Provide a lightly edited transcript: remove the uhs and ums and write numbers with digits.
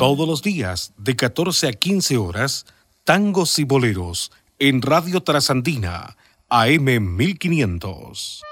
Todos los días, de 14 a 15 horas, tangos y boleros, en Radio Trasandina, AM 1500.